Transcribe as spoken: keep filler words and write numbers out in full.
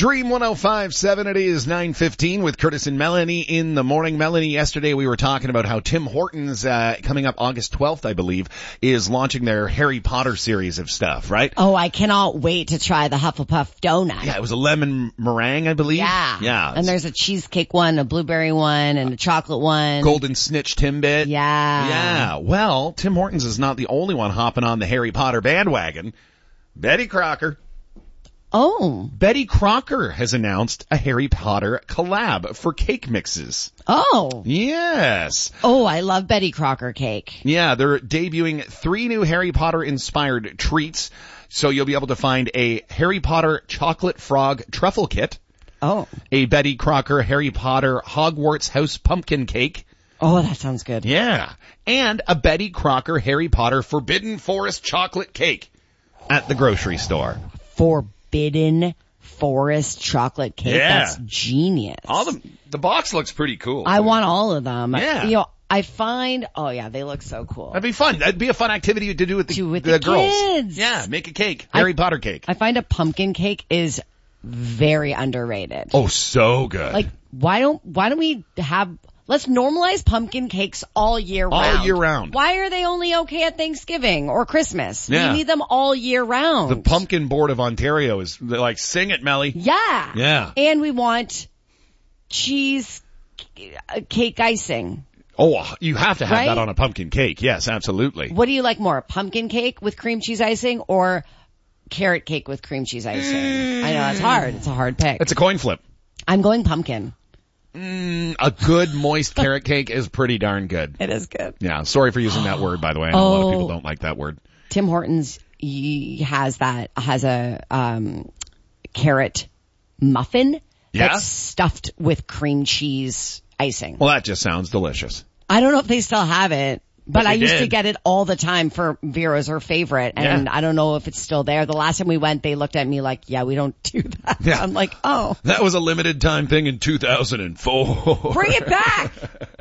Dream one oh five point seven, it is nine fifteen with Curtis and Melanie in the morning. Melanie, yesterday we were talking about how Tim Hortons, uh, coming up August twelfth, I believe, is launching their Harry Potter series of stuff, right? Oh, I cannot wait to try the Hufflepuff donut. Yeah, it was a lemon meringue, I believe. Yeah. Yeah. And there's a cheesecake one, a blueberry one, and a chocolate one. Golden snitch Timbit. Yeah. Yeah. Well, Tim Hortons is not the only one hopping on the Harry Potter bandwagon. Betty Crocker. Oh. Betty Crocker has announced a Harry Potter collab for cake mixes. Oh. Yes. Oh, I love Betty Crocker cake. Yeah, they're debuting three new Harry Potter inspired treats. So you'll be able to find a Harry Potter chocolate frog truffle kit. Oh. A Betty Crocker Harry Potter Hogwarts house pumpkin cake. Oh, that sounds good. Yeah. And a Betty Crocker Harry Potter Forbidden Forest chocolate cake at the grocery store. Forbidden Forest chocolate cake. Yeah. That's genius. All the the box looks pretty cool. I want all of them. Yeah. You know, I find, oh yeah, they look so cool. That'd be fun. That'd be a fun activity to do with the, Do with the, the girls. kids. Yeah, make a cake. Harry I, Potter cake. I find a pumpkin cake is very underrated. Oh, so good. Like, why don't, why don't we have, let's normalize pumpkin cakes all year all round. All year round. Why are they only okay at Thanksgiving or Christmas? Yeah. We need them all year round. The Pumpkin Board of Ontario is they're like, sing it, Melly. Yeah. Yeah. And we want cheese cake icing. Oh, you have to have Right? that on a pumpkin cake. Yes, absolutely. What do you like more, pumpkin cake with cream cheese icing or carrot cake with cream cheese icing? Mm. I know, it's hard. It's a hard pick. It's a coin flip. I'm going pumpkin. Mm, a good moist carrot cake is pretty darn good. It is good. Yeah, sorry for using that word, by the way. I know a lot of Oh. people don't like that word. Tim Hortons he has that, has a, um, carrot muffin Yeah? that's stuffed with cream cheese icing. Well, that just sounds delicious. I don't know if they still have it, but, But I they used to did. get it all the time for Vera's her favorite, and Yeah. I don't know if it's still there. The last time we went, they looked at me like, yeah, we don't do that. Yeah. I'm like, oh. That was a limited time thing in two thousand four. Bring it back!